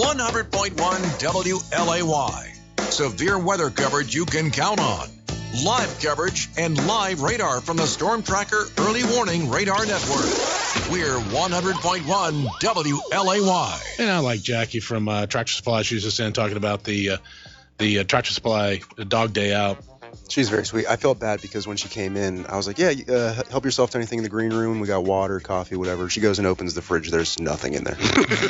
100.1 WLAY. Severe weather coverage you can count on. Live coverage and live radar from the Storm Tracker Early Warning Radar Network. We're 100.1 WLAY. And I like Jackie from Tractor Supply. She was just in talking about the Tractor Supply Dog Day Out. She's very sweet. I felt bad because when she came in, I was like, yeah, help yourself to anything in the green room. We got water, coffee, whatever. She goes and opens the fridge. There's nothing in there.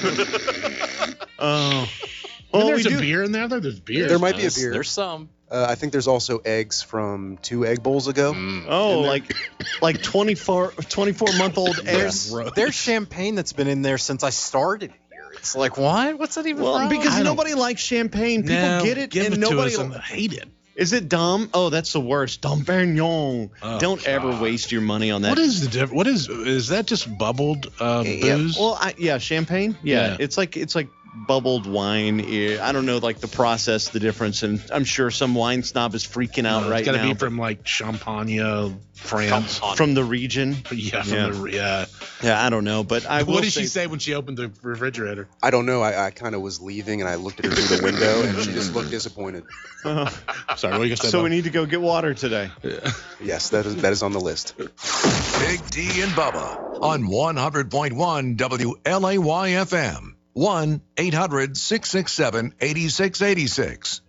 Well, there's a beer in there. There's beer. There might be a beer. There's some. I think there's also eggs from 2 egg bowls ago. like 24-month-old eggs. There's champagne that's been in there since I started here. It's like, what? What's that even from? Because nobody likes champagne. People get it, give and it nobody to us and hate it. Is it Dom? Oh, that's the worst. Dom Perignon. Don't ever waste your money on that. What is the difference? What is that? Just bubbled booze? Well, champagne. Yeah, it's like bubbled wine. I don't know, like the process, the difference, and I'm sure some wine snob is freaking out right now. It's got to be from like Champagne, France, from the region. Yeah. I don't know, but What did she say when she opened the refrigerator? I don't know. I kind of was leaving, and I looked at her through the window, and she just looked disappointed. Sorry, what are you gonna say? So we need to go get water today. Yes, that is on the list. Big D and Bubba on 100.1 WLAY FM. 1-800-667-8686.